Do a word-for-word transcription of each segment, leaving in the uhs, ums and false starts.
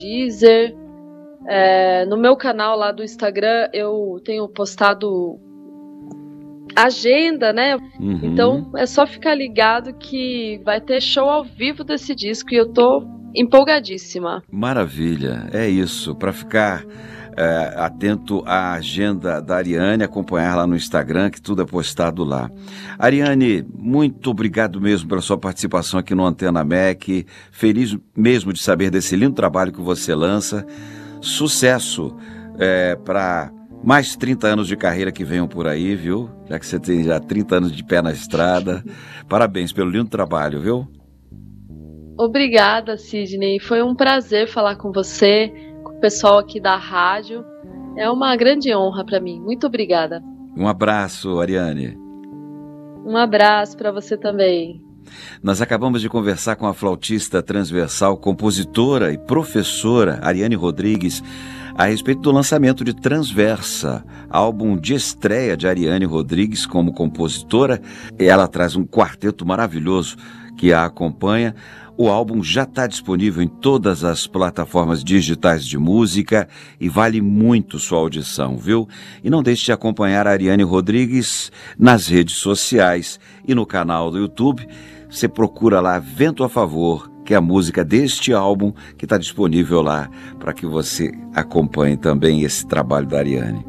Deezer. É, no meu canal lá do Instagram eu tenho postado agenda, né? Uhum. Então é só ficar ligado que vai ter show ao vivo desse disco e eu tô empolgadíssima. Maravilha, é isso, para ficar é, atento à agenda da Ariane, acompanhar lá no Instagram, que tudo é postado lá. Ariane, muito obrigado mesmo pela sua participação aqui no Antena M E C, feliz mesmo de saber desse lindo trabalho que você lança, sucesso é, para mais trinta anos de carreira que venham por aí, viu? Já que você tem já trinta anos de pé na estrada, parabéns pelo lindo trabalho, viu? Obrigada, Sidney. Foi um prazer falar com você, com o pessoal aqui da rádio. É uma grande honra para mim. Muito obrigada. Um abraço, Ariane. Um abraço para você também. Nós acabamos de conversar com a flautista transversal, compositora e professora Ariane Rodrigues a respeito do lançamento de Transversa, álbum de estreia de Ariane Rodrigues como compositora. Ela traz um quarteto maravilhoso que a acompanha. O álbum já está disponível em todas as plataformas digitais de música e vale muito sua audição, viu? E não deixe de acompanhar a Ariane Rodrigues nas redes sociais e no canal do YouTube. Você procura lá Vento a Favor, que é a música deste álbum que está disponível lá para que você acompanhe também esse trabalho da Ariane.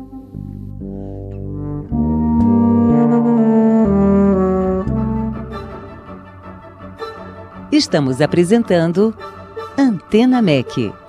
Estamos apresentando Antena M E C.